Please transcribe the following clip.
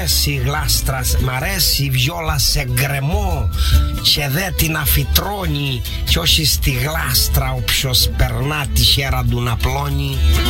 αρέσει γλάστρας, μ' αρέσει η βιόλα σε γκρεμό και δε την αφιτρώνει, κι όχι στη γλάστρα όποιος περνά τη χέρα του να πλώνει.